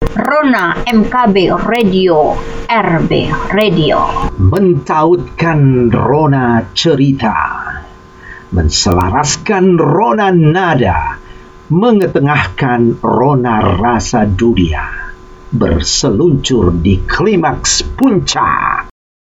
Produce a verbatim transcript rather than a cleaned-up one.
Rona M K B Radio, R B Radio. Mentautkan rona cerita, menselaraskan rona nada, mengetengahkan rona rasa dunia, berseluncur di klimaks puncak.